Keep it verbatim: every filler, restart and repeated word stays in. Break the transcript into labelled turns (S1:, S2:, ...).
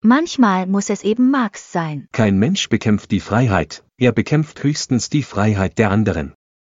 S1: Manchmal muss es eben Marx sein.
S2: Kein Mensch bekämpft die Freiheit, er bekämpft höchstens die Freiheit der anderen.